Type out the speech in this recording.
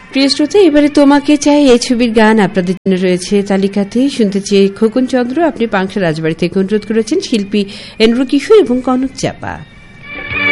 প্রিয় শ্রোতা, এবারে তোমাকে চাই এই ছবির গান আপনাদের জন্য রয়েছে তালিকাতে। শুনতে চেয়ে খোকন চন্দ্র আপনি পাংশা রাজবাড়ি থেকে অনুরোধ করেছেন শিল্পী এন্দ্র কিশোর এবং কনক চাপা।